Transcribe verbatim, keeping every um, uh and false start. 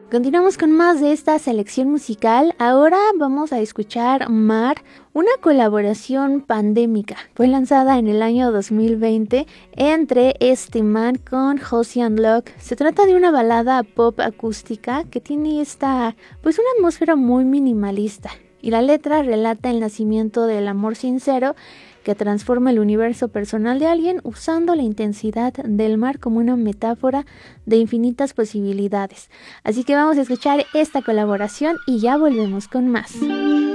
Continuamos con más de esta selección musical. Ahora vamos a escuchar Mar, una colaboración pandémica. Fue lanzada en el año dos mil veinte entre este man con Halsey and Locke. Se trata de una balada pop acústica que tiene esta, pues una atmósfera muy minimalista. Y la letra relata el nacimiento del amor sincero que transforma el universo personal de alguien usando la intensidad del mar como una metáfora de infinitas posibilidades. Así que vamos a escuchar esta colaboración y ya volvemos con más.